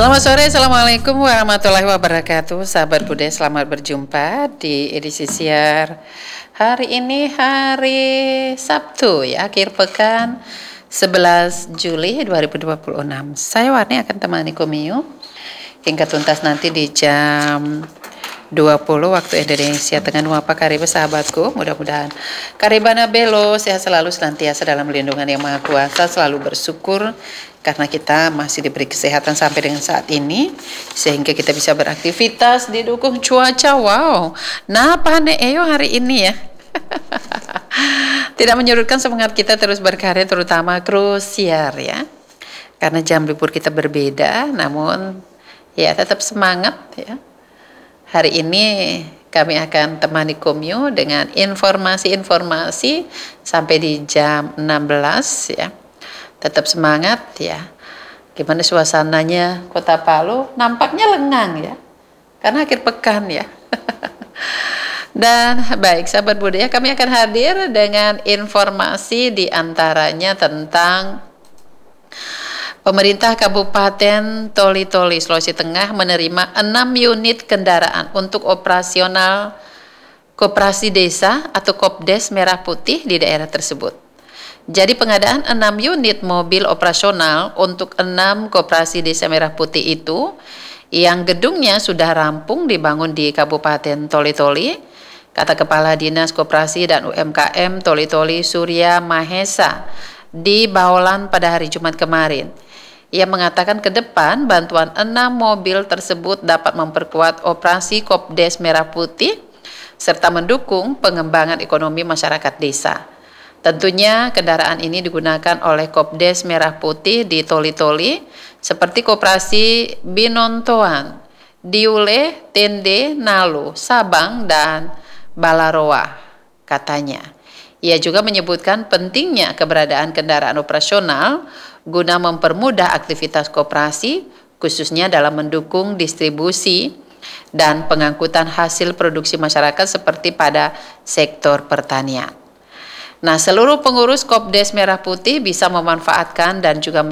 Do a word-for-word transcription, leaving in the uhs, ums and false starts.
Selamat sore, Assalamualaikum warahmatullahi wabarakatuh. Sahabat Budaya, selamat berjumpa di edisi siar hari ini, hari Sabtu ya, akhir pekan sebelas Juli dua ribu dua puluh enam. Saya Warni akan temani Komio hingga tuntas nanti di jam dua puluh waktu Indonesia Tengah. Apa kabar sahabatku? Mudah-mudahan karibana belo sehat selalu, senantiasa dalam lindungan Yang Maha Kuasa, selalu bersyukur karena kita masih diberi kesehatan sampai dengan saat ini, sehingga kita bisa beraktivitas didukung cuaca. Wow, nah pane eyo hari ini ya. Tidak menyurutkan semangat kita terus berkarya, terutama kru siar ya. Karena jam libur kita berbeda, namun ya tetap semangat ya. Hari ini kami akan temani Komio dengan informasi-informasi sampai di jam enam belas ya. Tetap semangat ya. Gimana suasananya Kota Palu? Nampaknya lengang ya. Karena akhir pekan ya. Dan baik sahabat budaya, kami akan hadir dengan informasi diantaranya tentang pemerintah Kabupaten Toli-Toli, Sulawesi Tengah menerima enam unit kendaraan untuk operasional Koperasi Desa atau Kopdes Merah Putih di daerah tersebut. Jadi pengadaan enam unit mobil operasional untuk enam Koperasi Desa Merah Putih itu, yang gedungnya sudah rampung dibangun di Kabupaten Toli-Toli, kata Kepala Dinas Koperasi dan U M K M Toli-Toli Surya Mahesa di Baholan pada hari Jumat kemarin. Ia mengatakan ke depan bantuan enam mobil tersebut dapat memperkuat operasi Kopdes Merah Putih serta mendukung pengembangan ekonomi masyarakat desa. Tentunya kendaraan ini digunakan oleh Kopdes Merah Putih di Toli-Toli seperti Koperasi Binontoan, Diule, Tende, Nalu, Sabang, dan Balaroa, katanya. Ia juga menyebutkan pentingnya keberadaan kendaraan operasional guna mempermudah aktivitas koperasi, khususnya dalam mendukung distribusi dan pengangkutan hasil produksi masyarakat seperti pada sektor pertanian. Nah, seluruh pengurus Kopdes Merah Putih bisa memanfaatkan dan juga